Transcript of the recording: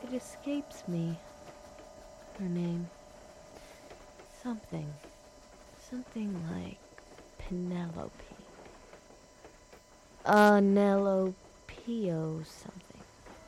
It escapes me. Her name. Something. Something like Penelope. Anelopio something.